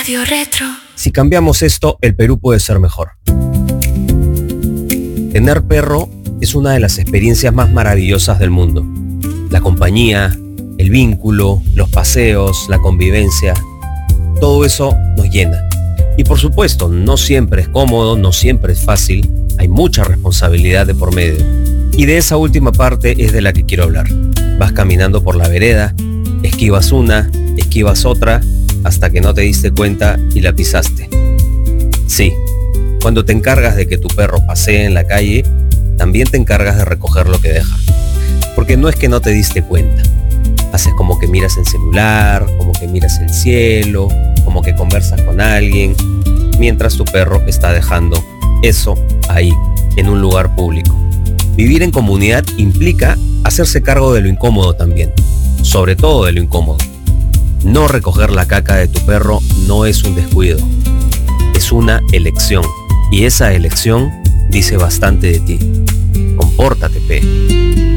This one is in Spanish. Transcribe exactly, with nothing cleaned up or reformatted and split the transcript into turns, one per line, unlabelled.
Radio Retro.
Si cambiamos esto, el Perú puede ser mejor. Tener perro es una de las experiencias más maravillosas del mundo. La compañía, el vínculo, los paseos, la convivencia, todo eso nos llena. Y por supuesto, no siempre es cómodo, no siempre es fácil, hay mucha responsabilidad de por medio. Y de esa última parte es de la que quiero hablar. Vas caminando por la vereda, esquivas una, esquivas otra, hasta que no te diste cuenta y la pisaste. Sí, cuando te encargas de que tu perro pasee en la calle, también te encargas de recoger lo que deja. Porque no es que no te diste cuenta. Haces como que miras el celular, como que miras el cielo, como que conversas con alguien, mientras tu perro está dejando eso ahí, en un lugar público. Vivir en comunidad implica hacerse cargo de lo incómodo también, sobre todo de lo incómodo. No recoger la caca de tu perro no es un descuido, es una elección, y esa elección dice bastante de ti. Compórtate, pe.